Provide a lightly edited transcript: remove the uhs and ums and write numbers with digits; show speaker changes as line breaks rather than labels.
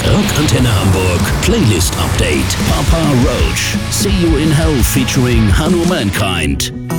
Rockantenne Hamburg Playlist Update. Papa Roach. See You in Hell featuring Hanno Mankind.